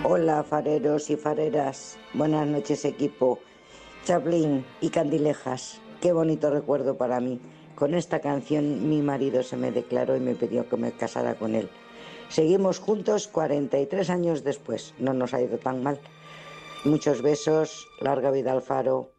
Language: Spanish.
Hola, fareros y fareras. Buenas noches, equipo. Chaplin y Candilejas. Qué bonito recuerdo para mí. Con esta canción mi marido se me declaró y me pidió que me casara con él. Seguimos juntos 43 años después. No nos ha ido tan mal. Muchos besos. Larga vida al faro.